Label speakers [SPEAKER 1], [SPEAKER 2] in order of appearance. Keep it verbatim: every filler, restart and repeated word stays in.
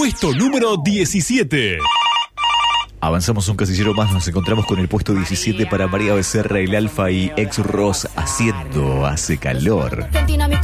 [SPEAKER 1] Puesto número diecisiete.
[SPEAKER 2] Avanzamos un casillero más, nos encontramos con el puesto diecisiete para María Becerra, el Alfa y ex Ross, Haciendo Hace Calor.